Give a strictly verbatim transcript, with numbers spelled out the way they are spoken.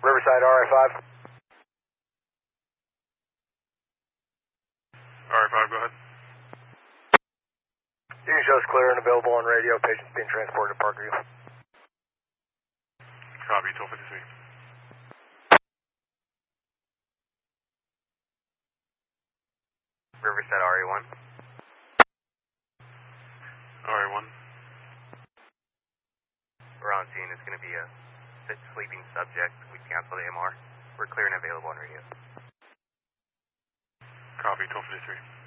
Riverside R I five. R I five, go ahead. You can show us clear and available on radio. Patients being transported to Parkview. Copy, twelve fifty-three. Riverside R A one. R A one. We're on scene. It's going to be a sleeping subject. We canceled A M R. We're clear and available on radio. Copy, twelve fifty-three.